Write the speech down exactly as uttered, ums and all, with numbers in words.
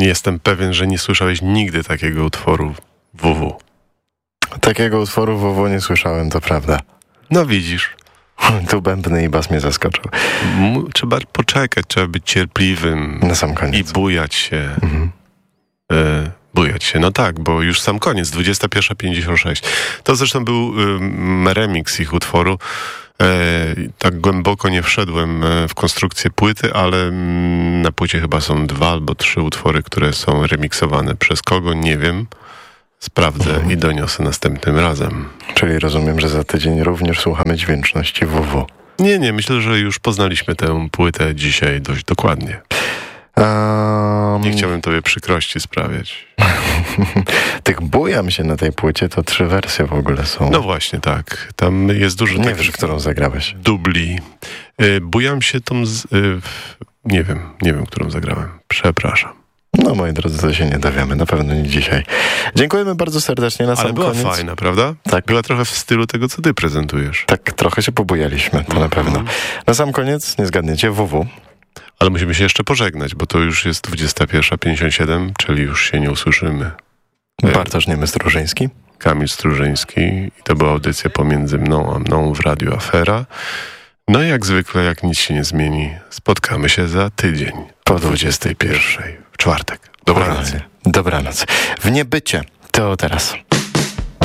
Jestem pewien, że nie słyszałeś nigdy takiego utworu W W. Takiego utworu W W nie słyszałem, to prawda. No widzisz. Tu bębny i bas mnie zaskoczył. M- trzeba poczekać, trzeba być cierpliwym. Na sam koniec. I bujać się. Mhm. E, bujać się. No tak, bo już sam koniec, dwudziesta pierwsza pięćdziesiąt sześć. To zresztą był y, remix ich utworu. E, tak głęboko nie wszedłem w konstrukcję płyty, ale mm, na płycie chyba są dwa albo trzy utwory, które są remiksowane. Przez kogo? Nie wiem. Sprawdzę mhm. i doniosę następnym razem. Czyli rozumiem, że za tydzień również słuchamy dźwięczności W W. Nie, nie, myślę, że już poznaliśmy tę płytę dzisiaj dość dokładnie. Um... Nie chciałbym tobie przykrości sprawiać. Tych bujam się na tej płycie, to trzy wersje w ogóle są. No właśnie, tak. Tam jest dużo nie takich... wiesz, którą zagrałeś. Dubli. Y, bujam się tą... Z, y, nie wiem, nie wiem, którą zagrałem. Przepraszam. No, moi drodzy, to się nie dowiemy. Na pewno nie dzisiaj. Dziękujemy bardzo serdecznie na Ale sam była koniec. fajna, prawda? Tak. Była trochę w stylu tego, co ty prezentujesz. Tak, trochę się pobujaliśmy, to mm-hmm. na pewno. Na sam koniec, nie zgadniecie, W W. Ale musimy się jeszcze pożegnać, bo to już jest dwudziesta pierwsza pięćdziesiąt siedem, czyli już się nie usłyszymy. Bartosz Niemy-Strużyński. Kamil Strużyński. I to była audycja pomiędzy mną a mną w Radiu Afera. No i jak zwykle, jak nic się nie zmieni, spotkamy się za tydzień. Po dwudziestej pierwszej. W czwartek. Dobranoc. Dobranoc. W niebycie. To teraz.